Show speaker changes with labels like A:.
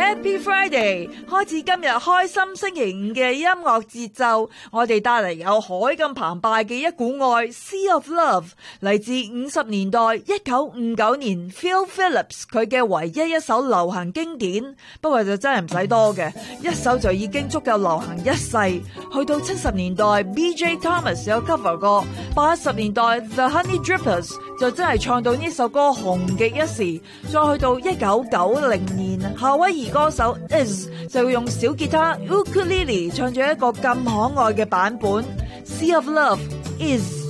A: Happy Friday， 開始今日開心星期五嘅音樂節奏，我哋帶嚟有海咁澎湃嘅一股愛 Sea of Love， 嚟自50年代1959年 Phil Phillips 佢嘅唯一一首流行經典，不過就真係唔使多嘅，一首就已經足夠流行一世。去到70年代 BJ Thomas 有 cover 過，80年代 The Honey Drippers 就真係唱到呢首歌紅極一時，再去到1990年夏威夷歌手 Iz 就要用小吉他 Ukulele 唱咗一個咁可愛嘅版本 Sea of Love Iz。